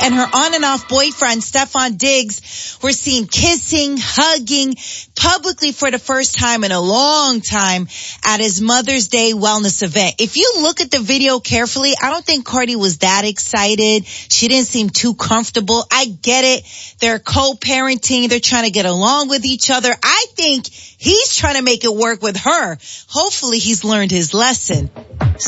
and her on and off boyfriend, Stefan Diggs, were seen kissing, hugging publicly for the first time in a long time at his Mother's Day wellness event. If you look at the video carefully, I don't think Cardi was that excited. She didn't seem too comfortable. I get it. They're co-parenting. They're trying to get along with each other. I think he's trying to make it work with her. Hopefully he's learned his lesson.